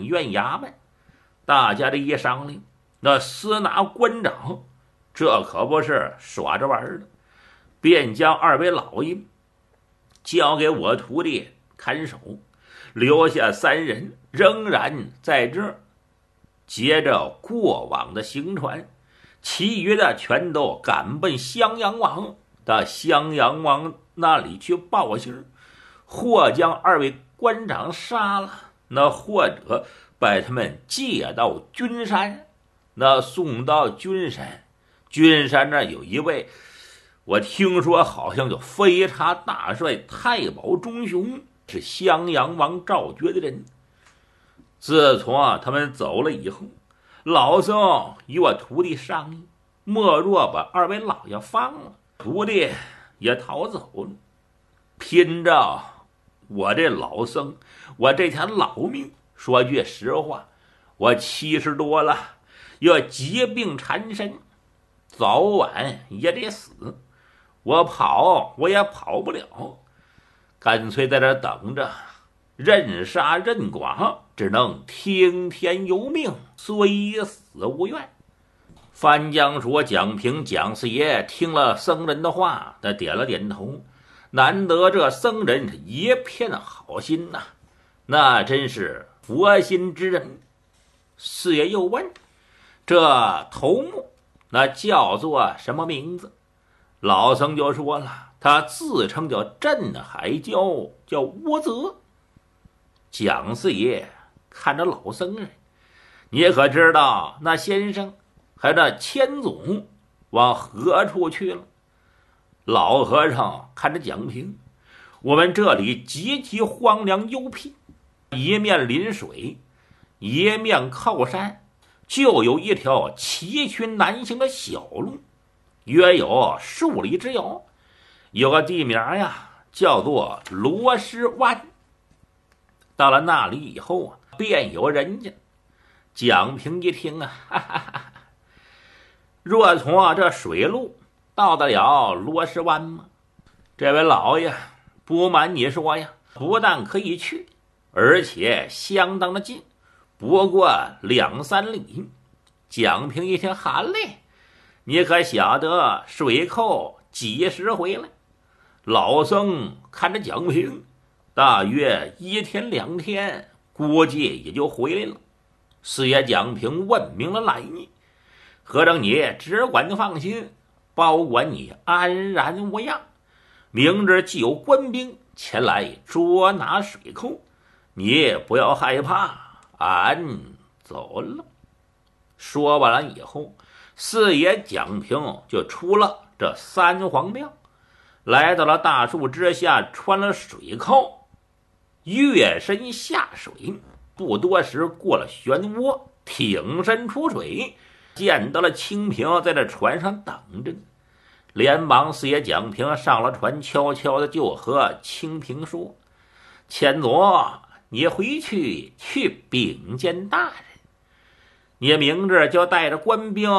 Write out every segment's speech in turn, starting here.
院衙门，大家这一商量，那司拿官长这可不是耍着玩的，便将二位老爷交给我徒弟看守，留下3人仍然在这儿接着过往的行船，其余的全都赶奔襄阳王，到襄阳王那里去报信，或将2位官长杀了，那或者把他们借到君山，那送到君山。君山那有一位，我听说好像就飞插大帅太保钟雄，是襄阳王赵觉的人。自从他们走了以后，老僧与我徒弟商议，莫若把2位老爷放了，徒弟也逃走了。拼着我这老僧，我这条老命，说句实话，我70多了，要疾病缠身，早晚也得死，我跑我也跑不了，干脆在这等着，任杀任剐，只能听天由命，虽死无怨。范江说蒋平蒋四爷听了僧人的话，他点了点头，难得这僧人是一片好心呐，那真是佛心之人。四爷又问，这头目那叫做什么名字？老僧就说了，他自称叫镇海椒，叫倭泽。蒋四爷看着老僧人，你可知道那先生还那千总往何处去了？老和尚看着蒋平，我们这里极其荒凉幽僻，一面临水，一面靠山，就有一条崎岖难行的小路，约有10里之遥，有个地名呀，叫做罗师湾。到了那里以后便有人家。蒋平一听哈哈哈，若从这水路到得了罗师湾吗？这位老爷，不瞒你说呀，不但可以去，而且相当的近，不过2、3里。蒋平一听，好嘞，你可晓得水寇几时回来？老僧看着蒋平，大约1天2天，估计也就回来了。四爷蒋平问明了来意，和尚你只管放心，保管你安然无恙。明日既有官兵前来捉拿水寇，你不要害怕，俺走了。说完了以后，四爷蒋平就出了这3皇庙，来到了大树之下，穿了水扣，跃身下水，不多时过了漩涡，挺身出水，见到了清平在这船上等着。连忙四爷蒋平上了船，悄悄的就和清平说，千总，你回去禀见大人，你明日就带着官兵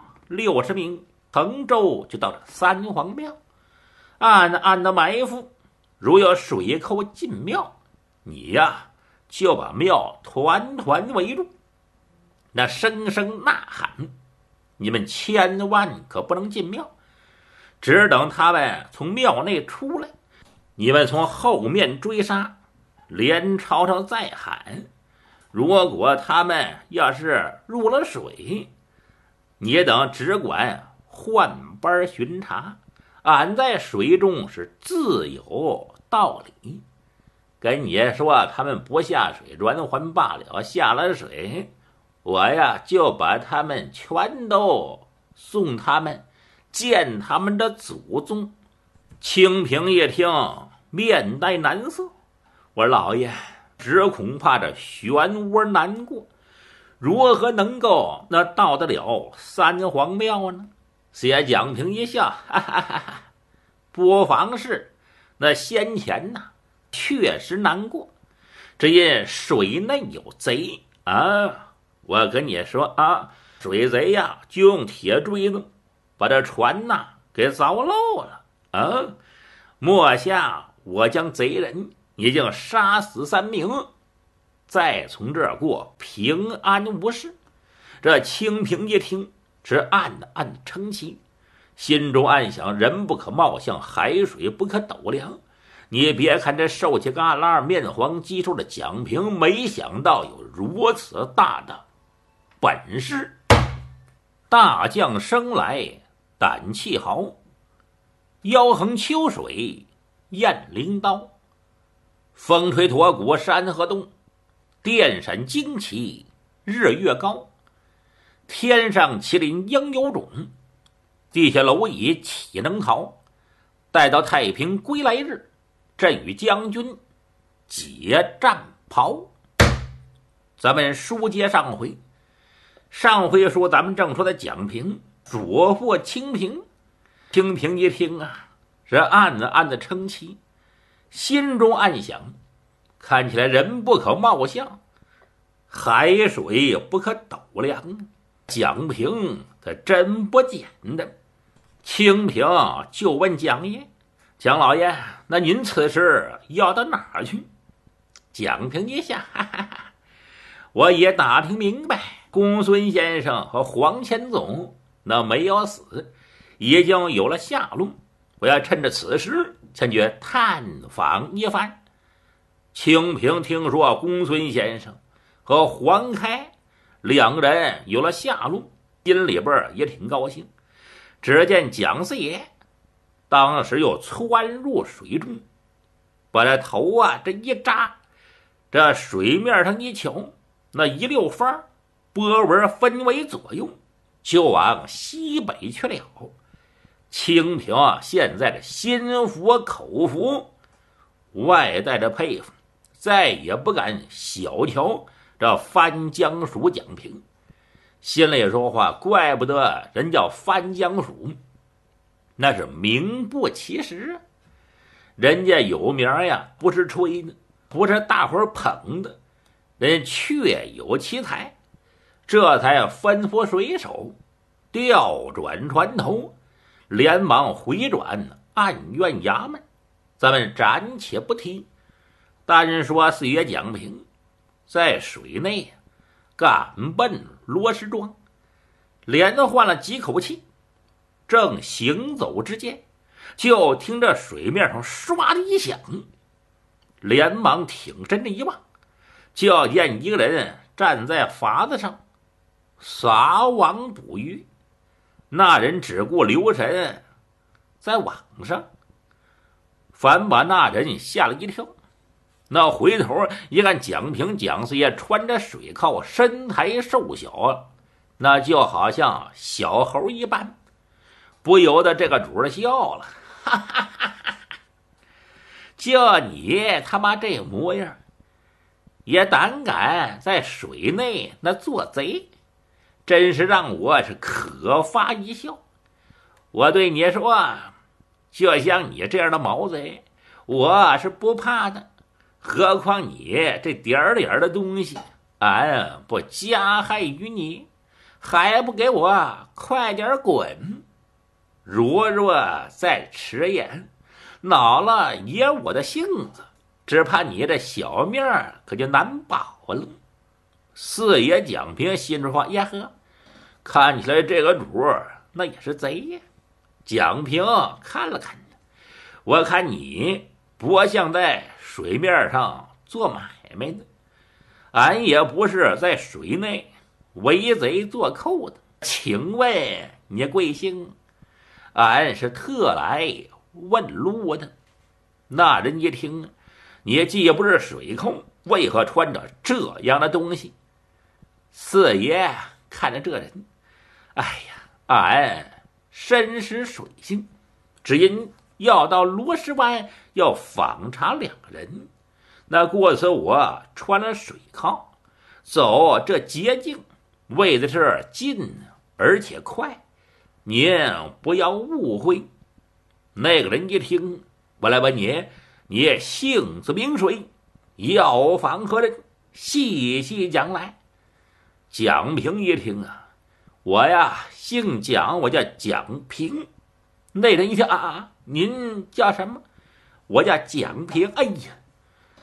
60名，衡州就到这3皇庙，暗暗的埋伏，如有水寇进庙，你呀就把庙团团围住，那声声呐喊，你们千万可不能进庙，只等他们从庙内出来，你们从后面追杀，连朝上再喊。如果他们要是入了水，你等只管换班巡查，俺在水中是自有道理。跟你说他们不下水软还罢了，下了水，我呀就把他们全都送他们见他们的祖宗。清平一听，面带难色，我说老爷，只恐怕这漩涡难过，如何能够那到得了3皇庙呢？四爷蒋平一笑，哈哈哈哈，不妨事，那先前呐确实难过，只因水内有贼啊！我跟你说啊，水贼呀就用铁锥子把这船呐给凿漏了啊！末下我将贼人已经杀死3名， 再从这儿过，平安无事。这清平一听，只暗暗的称奇，心中暗想：人不可貌相，海水不可斗量。你别看这瘦起旮旯、面黄肌瘦的蒋平，没想到有如此大的本事。大将生来胆气豪，腰横秋水雁翎刀。风吹驼骨山河动，电闪惊旗日月高。天上麒麟应有种，地下蝼蚁岂能逃？待到太平归来日，朕与将军解战袍。咱们书接上回，上回说咱们正说的蒋平捉获清平，清平一听啊，是暗暗的称奇，心中暗想：看起来人不可貌相，海水不可斗量。蒋平可真不简单。清平就问蒋爷：蒋老爷，那您此时要到哪儿去？蒋平一想，哈哈哈，我也打听明白，公孙先生和黄钱总那没有死，已经有了下落，我要趁着此时前去探访一番。清平听说公孙先生和黄开两人有了下落，心里边也挺高兴。只见蒋四爷当时又窜入水中，把这头这一扎，这水面上一瞧，那一溜风波纹分为左右，就往西北去了。清平现在的心服口服，外带着佩服，再也不敢小瞧这翻江鼠蒋平。心里说话，怪不得人叫翻江鼠，那是名不其实，人家有名呀，不是吹的，不是大伙捧的，人确有其才。这才吩咐水手调转船头，连忙回转案院衙门。咱们暂且不提，单说四爷蒋平在水内赶奔罗石庄，连换了几口气，正行走之间，就听着水面上唰的一响，连忙挺身着一望，就见一个人站在筏子上撒网捕鱼。那人只顾留神在网上，反把那人吓了一跳。那回头一看，蒋平蒋四爷穿着水铐，身材瘦小，那就好像小猴一般，不由得这个主儿笑了，哈哈哈哈！就你他妈这模样，也胆敢在水内那做贼，真是让我是可发一笑。我对你说，就像你这样的毛贼，我是不怕的。何况你这点点的东西，俺不加害于你，还不给我快点滚！如若再迟延，恼了爷我的性子，只怕你这小命可就难保了。四爷蒋平心中话：呀呵，看起来这个主那也是贼呀。蒋平看了看他，我看你不像在水面上做买卖的，俺也不是在水内为贼做寇的。请问你贵姓？俺是特来问路的。那人一听，你既不是水寇，为何穿着这样的东西？四爷看着这人，哎呀，俺身识水性，只因要到罗石湾要访查两人，那故此我穿了水铐，走这捷径，为的是近而且快，您不要误会。那个人一听，我来问你姓字名谁，要访何人，细细讲来。蒋平一听啊，我呀姓蒋，我叫蒋平。那人一听啊，您叫什么？我叫蒋平。哎呀，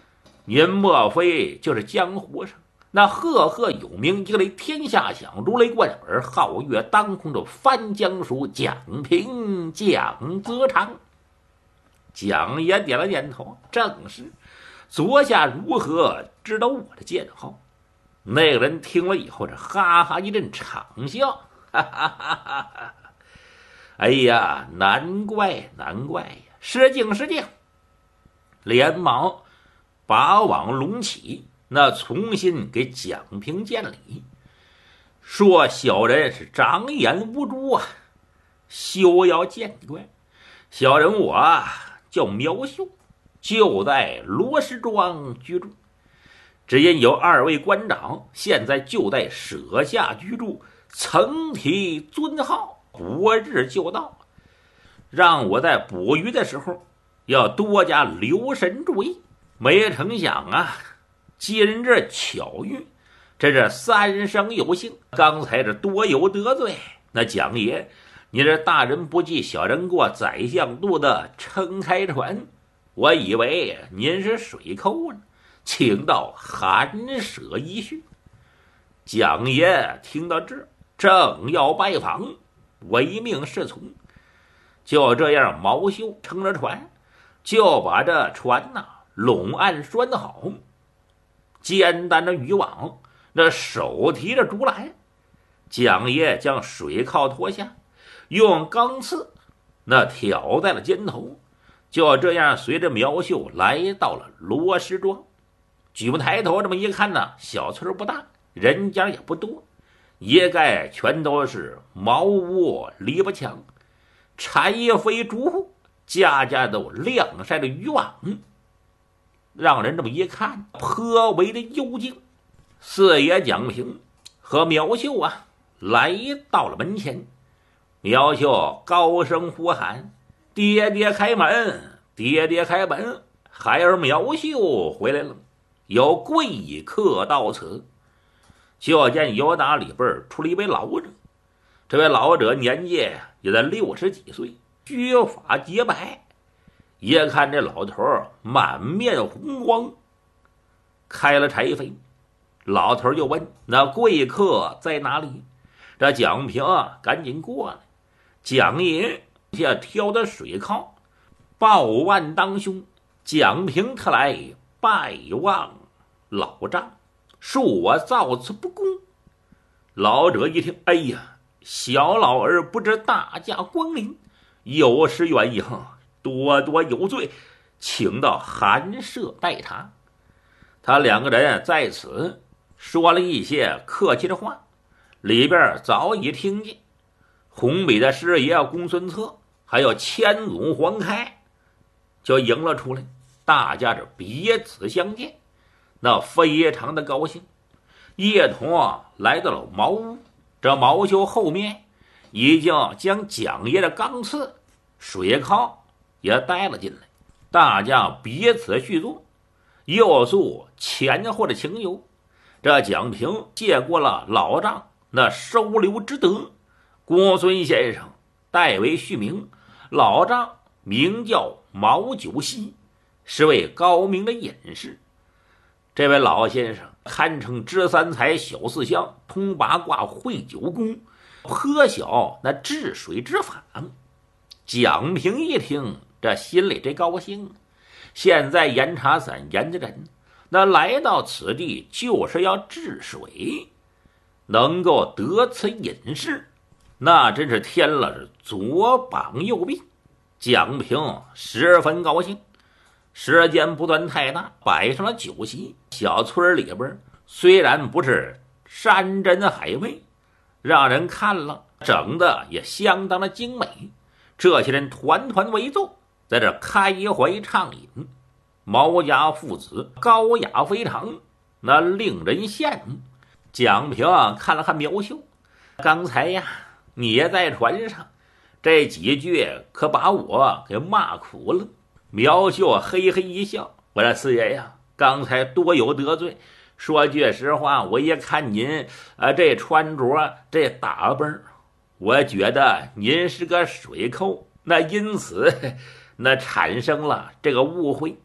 您莫非就是江湖上那赫赫有名、一雷天下响、如雷贯耳、皓月当空的翻江鼠蒋平、蒋泽昌？蒋爷点了点头，正是。足下如何知道我的剑号？那个人听了以后，是哈哈一阵长笑，哈哈哈哈哈！哎呀，难怪呀！失敬，连忙把往隆起，那重新给蒋平见礼，说小人是长眼无珠啊，休要见怪。小人我叫苗秀，就在罗石庄居住，只因有2位官长现在就在舍下居住，曾提尊号，国日就到，让我在捕鱼的时候要多加留神注意。没成想啊，今日巧遇，真是3生有幸。刚才这多有得罪，那蒋爷，你这大人不计小人过，宰相肚的撑开船，我以为您是水寇呢，请到寒舍一叙。蒋爷听到这，正要拜访，唯命是从。就这样，毛秀撑着船，就把这船拢岸拴好，肩担着渔网，那手提着竹篮。蒋爷将水铐脱下，用钢刺那挑在了肩头。就这样，随着苗秀来到了罗石庄。举目抬头这么一看呢，小村不大，人家也不多，一概全都是茅屋篱笆墙，柴扉竹户，家家都晾晒着渔网，让人这么一看，颇为的幽静。四爷蒋平和苗秀来到了门前，苗秀高声呼喊：“爹爹开门，爹爹开门！”孩儿苗秀回来了，有贵客到此。就见由打里边出了一位老者，这位老者年纪也在60几岁，须发洁白，一看这老头满面红光，开了柴扉。老头就问：“那贵客在哪里？”这蒋平赶紧过来。蒋爷下挑的水铐，抱腕当胸。蒋平特来拜望老丈，恕我造次不恭。老者一听，哎呀，小老儿不知大驾光临，有失远迎，多多有罪，请到寒舍待茶。他2个人在此说了一些客气的话，里边早已听见。红笔的师爷公孙策，还有千总黄开，就迎了出来，大家是彼此相见，那非常的高兴。一同来到了茅屋，这毛秀后面已经将蒋爷的钢刺、水铐也带了进来，大家彼此叙坐，又诉前后的情由。这蒋平谢过了老丈那收留之德，公孙先生代为续名，老丈名叫毛九溪，是位高明的隐士。这位老先生堪称知3才、晓4象、通八卦、会9宫，颇晓那治水之法。蒋平一听，这心里这高兴，现在严查散严家人那来到此地就是要治水，能够得此隐士，那真是添了左膀右臂。蒋平十分高兴。时间不算太大，摆上了酒席。小村里边虽然不是山珍海味，让人看了整的也相当的精美。这些人团团围坐，在这开怀畅饮。毛家父子高雅非常，那令人羡慕。蒋平看了看苗秀，刚才你也在船上，这几句可把我给骂苦了。苗秀嘿嘿一笑：“我说四爷刚才多有得罪。说句实话，我一看您这穿着这打扮，我觉得您是个水寇，那因此那产生了这个误会。”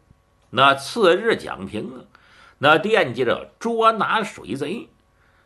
那次日蒋平啊，那惦记着捉拿水贼，